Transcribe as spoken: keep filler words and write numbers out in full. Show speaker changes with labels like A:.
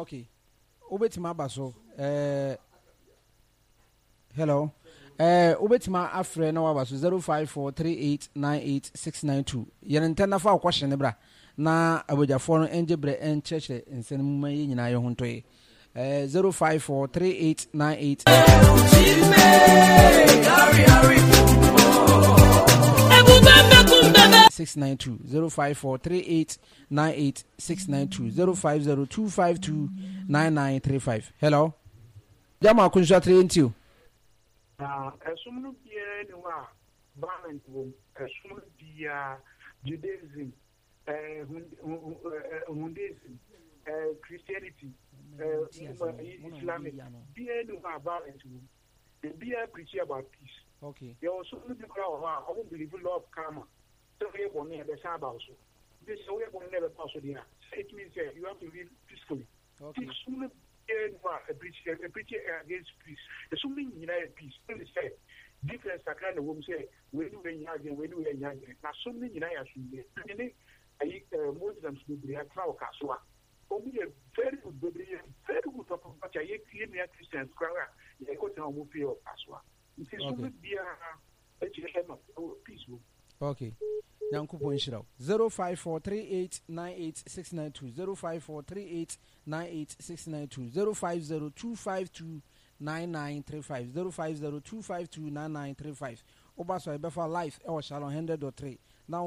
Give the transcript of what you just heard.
A: Okay. Obetima baso. Eh Hello. Eh Obetima afre na wabaso zero five four three eight nine eight six nine two. Yen ntana fa question ne bra. Na abojafo no enjebre encheche nsenu mayi nyina ye hontoye. Uh, zero five four three eight nine eight six nine two zero five four three eight nine eight six nine two zero five zero two five two nine nine three five. Hello. Jama kunsha train
B: Ah, asumnu bia ni wa balance wo asumnu bia Judaism, eh Hinduism, eh Christianity, uh, Islamic, be any balance. They be a preach about peace.
A: Okay.
B: They also look at how I won't believe in law of karma. So we are going to have the Sabbath. This is we are going to never pass there. It means uh, you have to live peacefully.
A: Okay.
B: Soon a preach a preacher against peace. Assuming united peace. Say difference are kind of women say we do a young we do a young. Now so many united should be. I Muslims do be a crowd castle. Only a very good, very good of what I hear me Christians cry. I got no movie of Aswa. It is only be a peaceful.
A: Okay. Yankupo Inshira. Zero five four three eight nine eight six nine two zero five four three eight nine eight six nine two zero five zero two five two nine nine three five zero five zero two five two nine nine three five. Obaso Ebefa Life, our Shalom hundred or three.